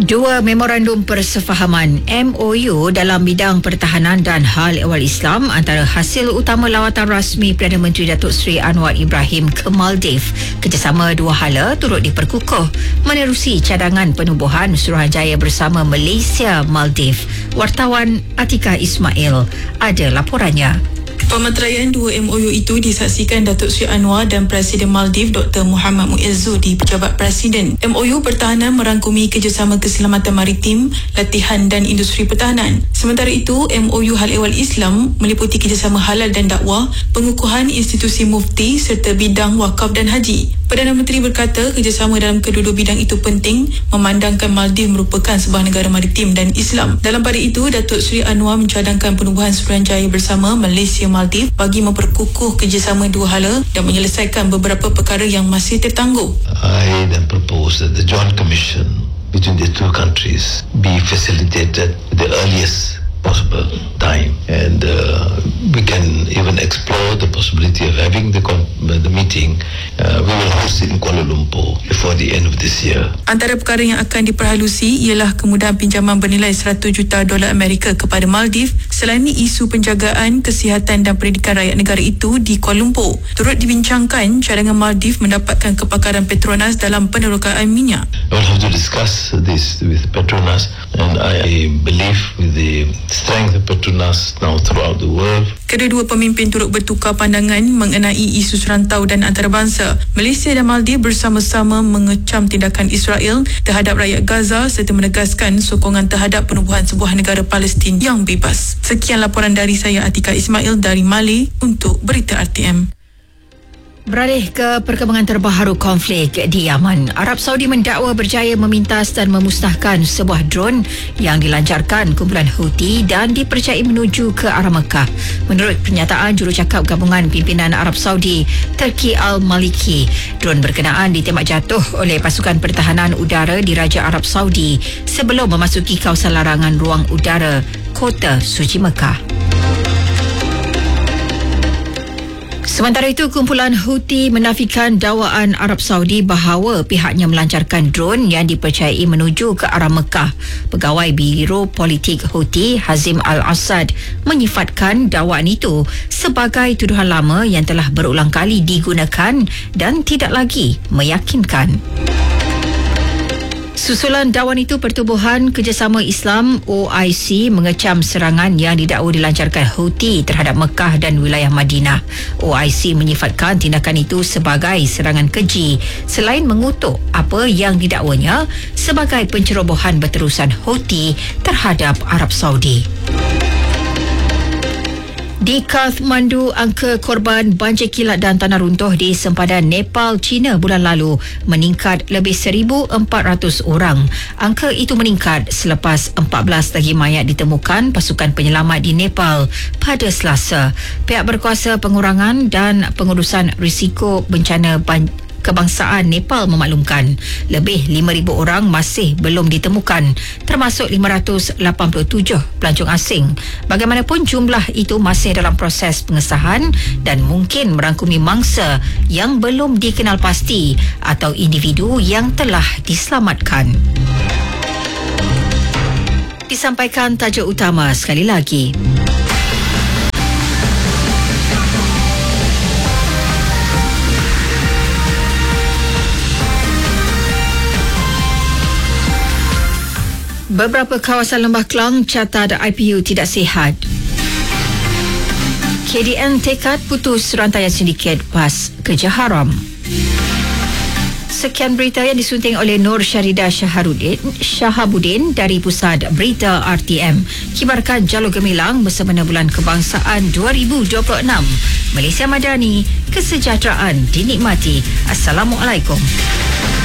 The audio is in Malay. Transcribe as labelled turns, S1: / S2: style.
S1: Dua memorandum persefahaman MOU dalam bidang pertahanan dan hal ehwal Islam antara hasil utama lawatan rasmi Perdana Menteri Datuk Seri Anwar Ibrahim ke Maldives. Kerjasama dua hala turut diperkukuh menerusi cadangan penubuhan Suruhanjaya bersama Malaysia Maldives. Wartawan Atika Ismail ada laporannya.
S2: Pemateraian dua MOU itu disaksikan Datuk Seri Anwar dan Presiden Maldives Dr. Muhammad Muizzu di Pejabat Presiden. MOU Pertahanan merangkumi kerjasama keselamatan maritim, latihan dan industri pertahanan. Sementara itu, MOU Hal Ehwal Islam meliputi kerjasama halal dan dakwah, pengukuhan institusi mufti serta bidang wakaf dan haji. Perdana Menteri berkata kerjasama dalam kedua-dua bidang itu penting memandangkan Maldives merupakan sebuah negara maritim dan Islam. Dalam pada itu, Datuk Seri Anwar mencadangkan penubuhan Suruhanjaya bersama Malaysia Maldives bagi memperkukuh kerjasama dua hala dan menyelesaikan beberapa perkara yang masih tertangguh.
S3: I then propose that the joint commission between the two countries be facilitated at the earliest possible time, and we can even explore the possibility of having the meeting. We will host it in Kuala Lumpur before the end of this year.
S2: Antara perkara yang akan diperhalusi ialah kemudahan pinjaman bernilai $100 juta Amerika kepada Maldives. Selain ini, isu penjagaan, kesihatan dan pendidikan rakyat negara itu di Kuala Lumpur. Turut dibincangkan cadangan Maldives mendapatkan kepakaran Petronas dalam penerokaan minyak.
S3: I will have to discuss this with Petronas, and I believe with the strength of Petronas now throughout the world.
S2: Kedua-dua pemimpin turut bertukar pandangan mengenai isu serantau dan antarabangsa. Malaysia dan Maldives bersama-sama mengecam tindakan Israel terhadap rakyat Gaza serta menegaskan sokongan terhadap penubuhan sebuah negara Palestin yang bebas. Sekian laporan dari saya Atika Ismail dari Malay untuk Berita RTM.
S1: Beralih ke perkembangan terbaru konflik di Yaman. Arab Saudi mendakwa berjaya memintas dan memusnahkan sebuah drone yang dilancarkan kumpulan Houthi dan dipercayai menuju ke arah Mekah. Menurut pernyataan jurucakap gabungan pimpinan Arab Saudi, Turki Al-Maliki, drone berkenaan ditembak jatuh oleh pasukan pertahanan udara di Raja Arab Saudi sebelum memasuki kawasan larangan ruang udara Kota Suci Mekah. Sementara itu, kumpulan Houthi menafikan dakwaan Arab Saudi bahawa pihaknya melancarkan drone yang dipercayai menuju ke arah Mekah. Pegawai Biro Politik Houthi, Hazim Al-Assad, menyifatkan dakwaan itu sebagai tuduhan lama yang telah berulang kali digunakan dan tidak lagi meyakinkan. Susulan dakwaan itu, Pertubuhan Kerjasama Islam OIC mengecam serangan yang didakwa dilancarkan Houthi terhadap Mekah dan wilayah Madinah. OIC menyifatkan tindakan itu sebagai serangan keji selain mengutuk apa yang didakwanya sebagai pencerobohan berterusan Houthi terhadap Arab Saudi. Di Kathmandu, angka korban banjir kilat dan tanah runtuh di sempadan Nepal, China bulan lalu meningkat lebih 1,400 orang. Angka itu meningkat selepas 14 lagi mayat ditemukan pasukan penyelamat di Nepal pada Selasa. Pihak berkuasa pengurangan dan pengurusan risiko bencana kebangsaan Nepal memaklumkan lebih 5,000 orang masih belum ditemukan, termasuk 587 pelancong asing. Bagaimanapun, jumlah itu masih dalam proses pengesahan dan mungkin merangkumi mangsa yang belum dikenal pasti atau individu yang telah diselamatkan. Disampaikan tajuk utama sekali lagi. Beberapa kawasan Lembah Kelang catat IPU tidak sihat. KDN tekad putus rantaian sindiket PAS kerja haram. Sekian berita yang disunting oleh Nur Syarida Shahabuddin dari Pusat Berita RTM. Kibarkan Jalur Gemilang bersama Bulan Kebangsaan 2026. Malaysia Madani, kesejahteraan dinikmati. Assalamualaikum.